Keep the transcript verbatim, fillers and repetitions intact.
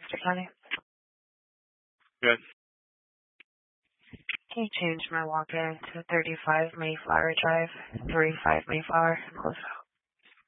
Webster County. Good. Can you change my walk-in to thirty-five Mayflower Drive, three five Mayflower, Closeville?